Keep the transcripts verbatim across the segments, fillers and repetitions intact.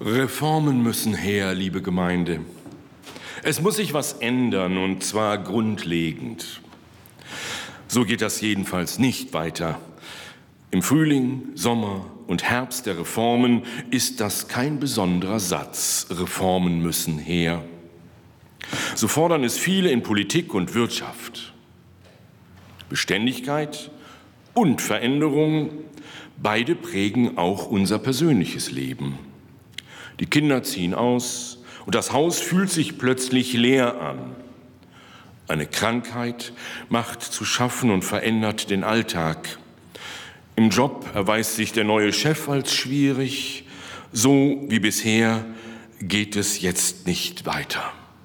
Reformen müssen her, liebe Gemeinde. Es muss sich was ändern, und zwar grundlegend. So geht das jedenfalls nicht weiter. Im Frühling, Sommer und Herbst der Reformen ist das kein besonderer Satz. Reformen müssen her. So fordern es viele in Politik und Wirtschaft. Beständigkeit und Veränderung, beide prägen auch unser persönliches Leben. Die Kinder ziehen aus und das Haus fühlt sich plötzlich leer an. Eine Krankheit macht zu schaffen und verändert den Alltag. Im Job erweist sich der neue Chef als schwierig. So wie bisher geht es jetzt nicht weiter.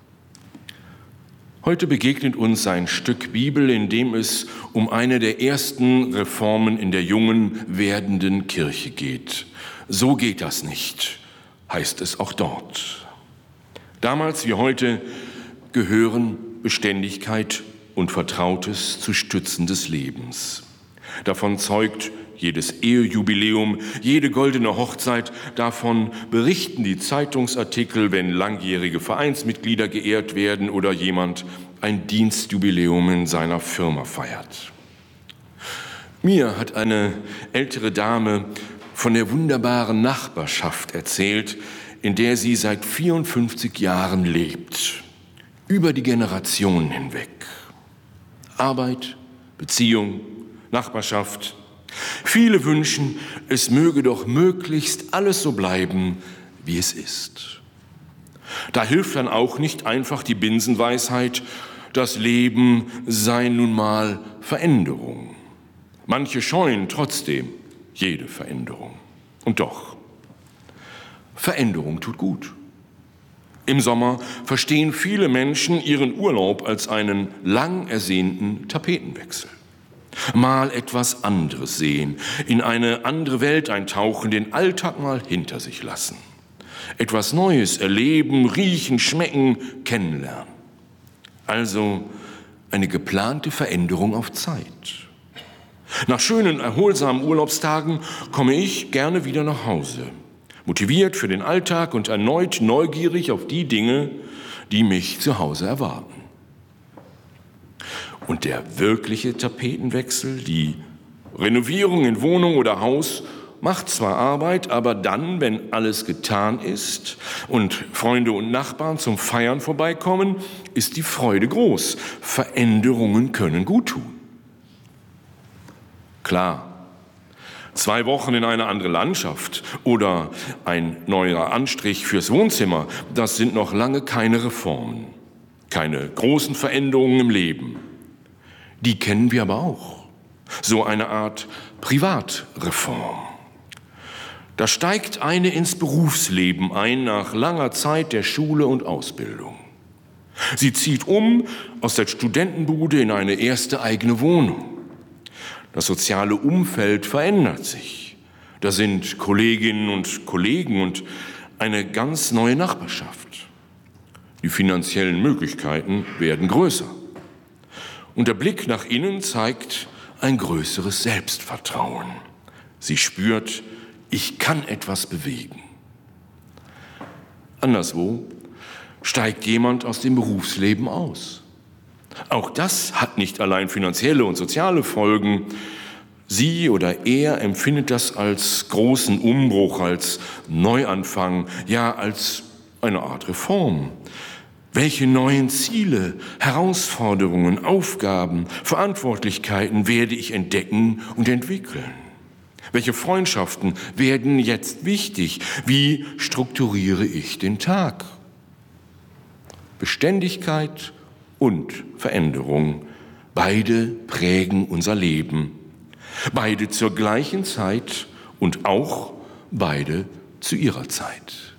Heute begegnet uns ein Stück Bibel, in dem es um eine der ersten Reformen in der jungen, werdenden Kirche geht. So geht das nicht, heißt es auch dort. Damals wie heute gehören Beständigkeit und Vertrautes zu Stützen des Lebens. Davon zeugt jedes Ehejubiläum, jede goldene Hochzeit. Davon berichten die Zeitungsartikel, wenn langjährige Vereinsmitglieder geehrt werden oder jemand ein Dienstjubiläum in seiner Firma feiert. Mir hat eine ältere Dame von der wunderbaren Nachbarschaft erzählt, in der sie seit vierundfünfzig Jahren lebt, über die Generationen hinweg. Arbeit, Beziehung, Nachbarschaft. Viele wünschen, es möge doch möglichst alles so bleiben, wie es ist. Da hilft dann auch nicht einfach die Binsenweisheit, das Leben sei nun mal Veränderung. Manche scheuen trotzdem jede Veränderung. Und doch, Veränderung tut gut. Im Sommer verstehen viele Menschen ihren Urlaub als einen lang ersehnten Tapetenwechsel. Mal etwas anderes sehen, in eine andere Welt eintauchen, den Alltag mal hinter sich lassen. Etwas Neues erleben, riechen, schmecken, kennenlernen. Also eine geplante Veränderung auf Zeit. Nach schönen, erholsamen Urlaubstagen komme ich gerne wieder nach Hause, motiviert für den Alltag und erneut neugierig auf die Dinge, die mich zu Hause erwarten. Und der wirkliche Tapetenwechsel, die Renovierung in Wohnung oder Haus, macht zwar Arbeit, aber dann, wenn alles getan ist und Freunde und Nachbarn zum Feiern vorbeikommen, ist die Freude groß. Veränderungen können gut tun. Klar, zwei Wochen in eine andere Landschaft oder ein neuer Anstrich fürs Wohnzimmer, das sind noch lange keine Reformen, keine großen Veränderungen im Leben. Die kennen wir aber auch. So eine Art Privatreform. Da steigt eine ins Berufsleben ein nach langer Zeit der Schule und Ausbildung. Sie zieht um aus der Studentenbude in eine erste eigene Wohnung. Das soziale Umfeld verändert sich. Da sind Kolleginnen und Kollegen und eine ganz neue Nachbarschaft. Die finanziellen Möglichkeiten werden größer. Und der Blick nach innen zeigt ein größeres Selbstvertrauen. Sie spürt, ich kann etwas bewegen. Anderswo steigt jemand aus dem Berufsleben aus. Auch das hat nicht allein finanzielle und soziale Folgen. Sie oder er empfindet das als großen Umbruch, als Neuanfang, ja als eine Art Reform. Welche neuen Ziele, Herausforderungen, Aufgaben, Verantwortlichkeiten werde ich entdecken und entwickeln? Welche Freundschaften werden jetzt wichtig? Wie strukturiere ich den Tag? Beständigkeit und Veränderung, beide prägen unser Leben. Beide zur gleichen Zeit und auch beide zu ihrer Zeit.